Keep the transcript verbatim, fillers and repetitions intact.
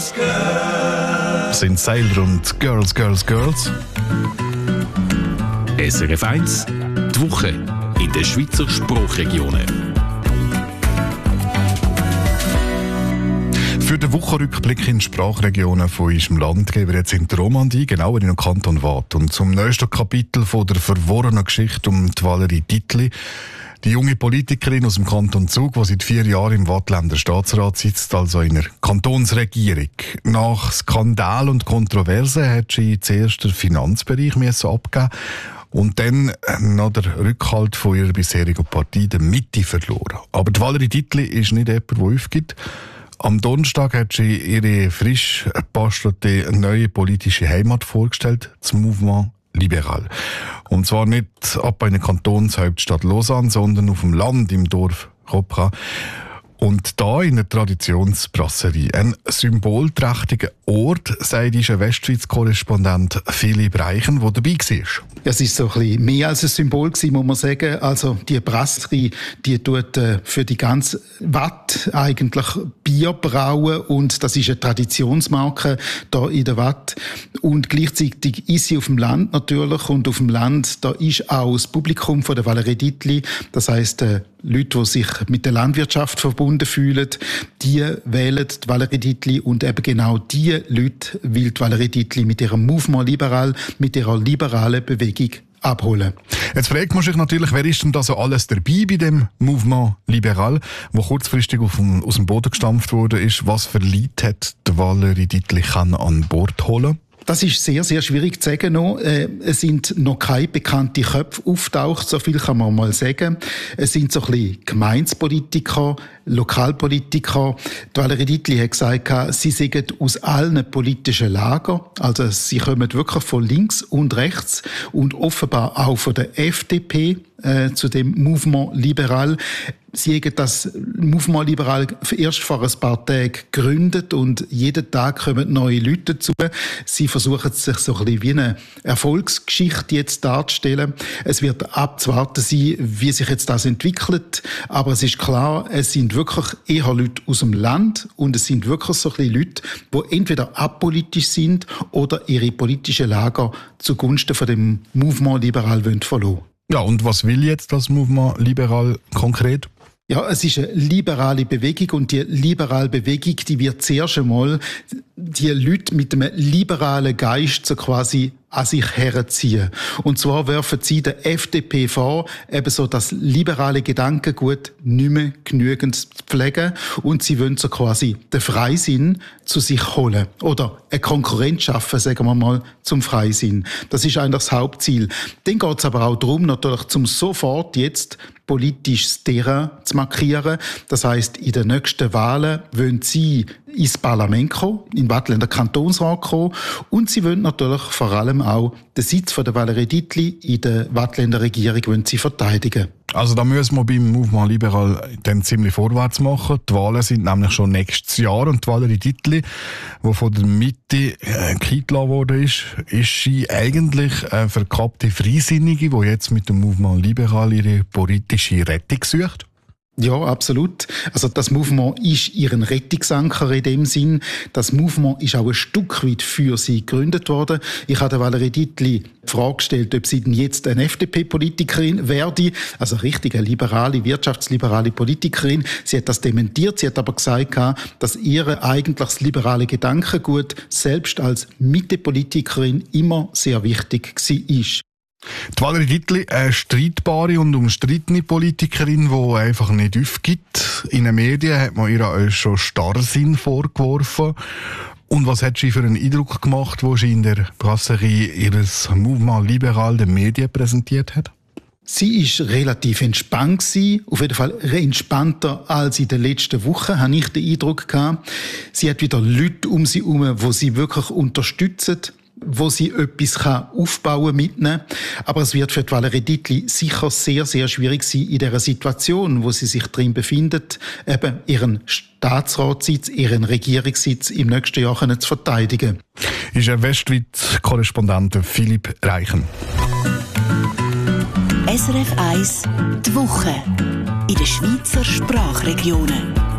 Girls, Girls. Sind Sailor und Girls, Girls, Girls. S R F eins, die Woche in den Schweizer Sprachregionen. Für den Wochenrückblick in die Sprachregionen von unserem Land gehen wir jetzt in die Romandie, genauer in den Kanton Waadt. Und zum nächsten Kapitel von der verworrenen Geschichte um die Valerie Dietli, die junge Politikerin aus dem Kanton Zug, die seit vier Jahren im Waadtländer Staatsrat sitzt, also in der Kantonsregierung. Nach Skandal und Kontroversen hat sie zuerst den Finanzbereich abgeben und dann noch der Rückhalt von ihrer bisherigen Partei, der Mitte, verloren. Aber die Valerie Dietli ist nicht jemand, der aufgibt. Am Donnerstag hat sie ihre frisch gebastelte neue politische Heimat vorgestellt, das Mouvement Libéral. Und zwar nicht ab in der Kantonshauptstadt Lausanne, sondern auf dem Land im Dorf Kopra. Und da in der Traditionsbrasserie. Ein symbolträchtiger Ort, sagt unser Westschweiz-Korrespondent Philipp Reichen, der dabei war. Es ist so ein bisschen mehr als ein Symbol gewesen, muss man sagen. Also die Brasserie, die tut äh, für die ganze Waadt eigentlich Bier brauen und das ist eine Traditionsmarke da in der Waadt. Und gleichzeitig ist sie auf dem Land natürlich und auf dem Land, da ist auch das Publikum von der Valerie Dietli, das heisst äh, Leute, die sich mit der Landwirtschaft verbunden fühlen, die wählen die Valerie Dietli und eben genau die Leute will die Valerie Dietli mit ihrem Mouvement Libéral, mit ihrer liberalen Bewegung abholen. Jetzt fragt man sich natürlich, wer ist denn da so alles dabei bei dem Mouvement Libéral, wo kurzfristig auf dem, aus dem Boden gestampft wurde, ist, was für Leute hat die Valerie Dietli an Bord holen? Das ist sehr, sehr schwierig zu sagen noch. Äh, es sind noch keine bekannten Köpfe auftaucht, so viel kann man mal sagen. Es sind so ein bisschen Gemeindepolitiker, Lokalpolitiker. Die Valerie Dietli hat gesagt, sie seien aus allen politischen Lagern. Also sie kommen wirklich von links und rechts und offenbar auch von der F D P äh, zu dem Mouvement Libéral. Sie haben das Mouvement Libéral erst vor ein paar Tagen gegründet und jeden Tag kommen neue Leute dazu. Sie versuchen sich so ein bisschen wie eine Erfolgsgeschichte jetzt darzustellen. Es wird abzuwarten sein, wie sich jetzt das entwickelt. Aber es ist klar, es sind wirklich eher Leute aus dem Land und es sind wirklich so ein bisschen Leute, die entweder apolitisch sind oder ihre politische Lager zugunsten von dem Mouvement Libéral verlassen wollen. Ja, und was will jetzt das Mouvement Libéral konkret? Ja, es ist eine liberale Bewegung und die liberale Bewegung, die wird zuerst einmal die Leute mit einem liberalen Geist so quasi an sich herziehen. Und zwar werfen sie der F D P vor, eben so das liberale Gedankengut nicht mehr genügend zu pflegen und sie wollen so quasi den Freisinn zu sich holen oder eine Konkurrenz schaffen, sagen wir mal, zum Freisinn. Das ist eigentlich das Hauptziel. Dann geht es aber auch darum, natürlich zum sofort jetzt politisches Terrain zu markieren. Das heisst, in den nächsten Wahlen wollen sie ins Parlament kommen, in den Waadtländer Kantonsrat kommen und sie wollen natürlich vor allem auch den Sitz von der Valerie Dietli in der Waadtländer Regierung wollen sie verteidigen. Also da müssen wir beim Mouvement Libéral dann ziemlich vorwärts machen. Die Wahlen sind nämlich schon nächstes Jahr und die Valerie Dietli, die von der Mitte äh, gehalten worden ist, ist sie eigentlich eine verkappte Freisinnige, die jetzt mit dem Mouvement Libéral ihre politische Rettung sucht? Ja, absolut. Also das Mouvement ist ihren Rettungsanker in dem Sinn. Das Mouvement ist auch ein Stück weit für sie gegründet worden. Ich habe Valerie Dietli die Frage gestellt, ob sie denn jetzt eine F D P-Politikerin werde, also richtig eine liberale, wirtschaftsliberale Politikerin. Sie hat das dementiert, sie hat aber gesagt, dass ihr eigentlich das liberale Gedankengut selbst als Mitte-Politikerin immer sehr wichtig war. Die Valerie Dietli, eine streitbare und umstrittene Politikerin, die einfach nicht aufgibt. In den Medien hat man ihr auch schon Starrsinn vorgeworfen. Und was hat sie für einen Eindruck gemacht, wo sie in der Brasserie ihres Mouvement Libéral den Medien präsentiert hat? Sie ist relativ entspannt gewesen, auf jeden Fall entspannter als in den letzten Wochen, habe ich den Eindruck gehabt. Sie hat wieder Leute um sie herum, die sie wirklich unterstützen, wo sie etwas aufbauen mitnehmen. Aber es wird für die Valerie Dietli sicher sehr, sehr schwierig sein, in dieser Situation, wo sie sich drin befindet, eben ihren Staatsratssitz, ihren Regierungssitz im nächsten Jahr zu verteidigen. Ist ein Westschweiz-Korrespondent Philipp Reichen. S R F eins, die Woche in den Schweizer Sprachregionen.